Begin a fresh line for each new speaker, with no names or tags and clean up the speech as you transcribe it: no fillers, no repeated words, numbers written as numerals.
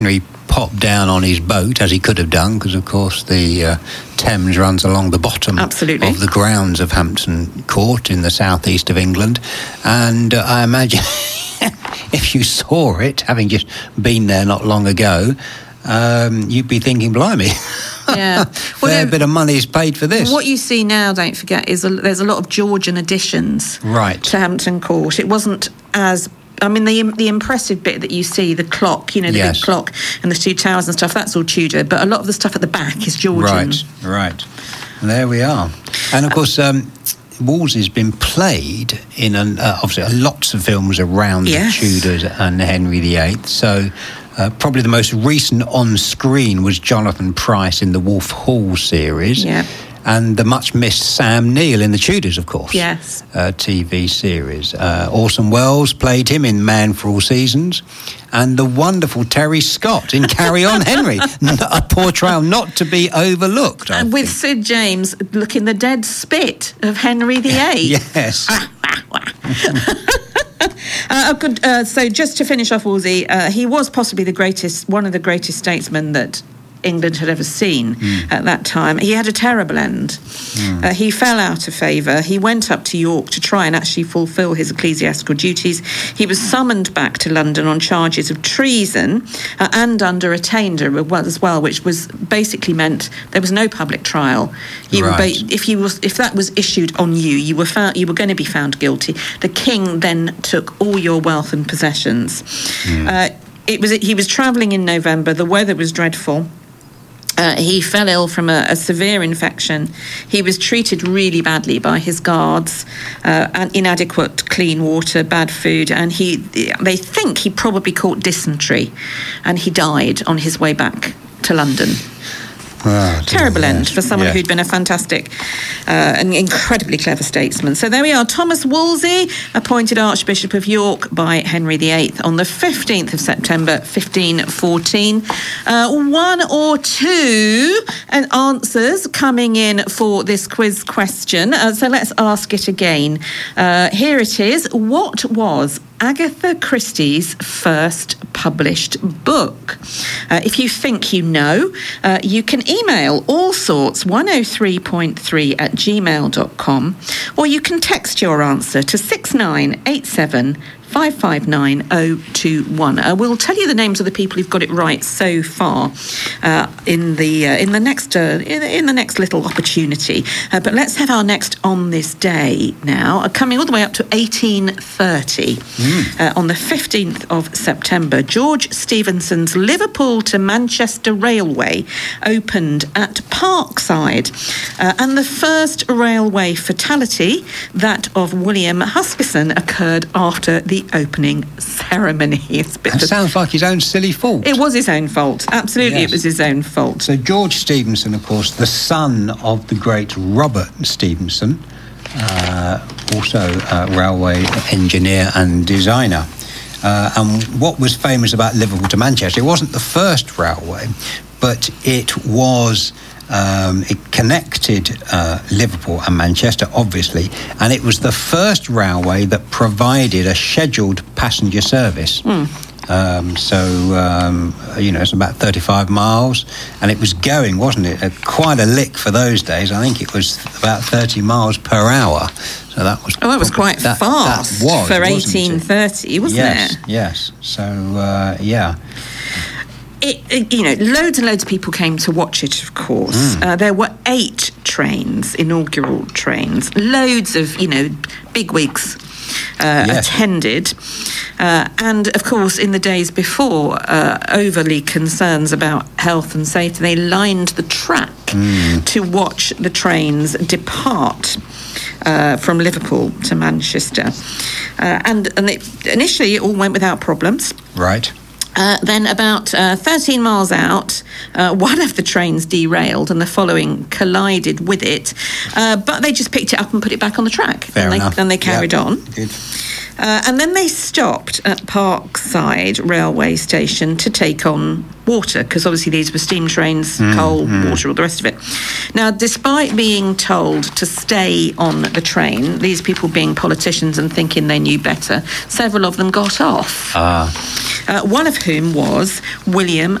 Henry popped down on his boat, as he could have done, because, of course, the Thames runs along the bottom
Absolutely.
of the grounds of Hampton Court in the southeast of England. And I imagine if you saw it, having just been there not long ago, you'd be thinking, blimey,
yeah,
fair bit of money is paid for this.
What you see now, don't forget, is there's a lot of Georgian additions to Hampton Court. It wasn't as... I mean, the impressive bit that you see, the clock, the big clock and the two towers and stuff, that's all Tudor. But a lot of the stuff at the back is Georgian.
Right. There we are. And, of course, Wolsey's been played in, obviously, lots of films around the Tudors and Henry VIII. So... probably the most recent on-screen was Jonathan Pryce in the Wolf Hall series. Yeah. And the much-missed Sam Neill in the Tudors, of course.
Yes.
TV series. Orson Welles played him in Man for All Seasons. And the wonderful Terry Scott in Carry On, Henry. A portrayal not to be overlooked,
And with Sid James looking the dead spit of Henry VIII.
Yes.
So just to finish off Wolsey, he was possibly one of the greatest statesmen that England had ever seen at that time. He had a terrible end. He fell out of favour. He went up to York to try and actually fulfil his ecclesiastical duties. He was summoned back to London on charges of treason and under attainder as well, which was basically meant there was no public trial. If that was issued on you, you were going to be found guilty. The king then took all your wealth and possessions. He was travelling in November. The weather was dreadful. He fell ill from a severe infection. He was treated really badly by his guards, and inadequate clean water, bad food, and they think he probably caught dysentery, and he died on his way back to London. Terrible end for someone who'd been a fantastic and incredibly clever statesman. So there we are. Thomas Wolsey, appointed Archbishop of York by Henry VIII on the 15th of September 1514. One or two answers coming in for this quiz question. So let's ask it again. Here it is. What was Agatha Christie's first published book? If you think you know, you can email allsorts103.3@gmail.com, or you can text your answer to 6987 559-021. We'll tell you the names of the people who've got it right so far in the next little opportunity. But let's have our next on this day now, coming all the way up to 1830. On the 15th of September, George Stephenson's Liverpool to Manchester Railway opened at Parkside, and the first railway fatality, that of William Huskisson, occurred after the opening ceremony.
That sounds like his own silly fault.
It was his own fault. Absolutely, yes. It was his own fault.
So George Stephenson, of course, the son of the great Robert Stephenson, also a railway engineer and designer. And what was famous about Liverpool to Manchester, it wasn't the first railway, but it was... it connected Liverpool and Manchester, obviously, and it was the first railway that provided a scheduled passenger service. It's about 35 miles, and it was going, wasn't it, at quite a lick for those days. I think it was about 30 miles per hour. So that was
quite fast for 1830, wasn't it?
Yes. So,
loads and loads of people came to watch it, of course. There were 8 trains, inaugural trains. Loads of, bigwigs attended. And, of course, in the days before, overly concerns about health and safety, they lined the track to watch the trains depart from Liverpool to Manchester. And initially it all went without problems.
Right.
Then about 13 miles out, one of the trains derailed and the following collided with it. But they just picked it up and put it back on the track.
Fair enough.
And they carried on.
Good.
And then they stopped at Parkside railway station to take on water, because obviously these were steam trains, coal, water, all the rest of it. Now, despite being told to stay on the train, these people being politicians and thinking they knew better, several of them got off. One of whom was William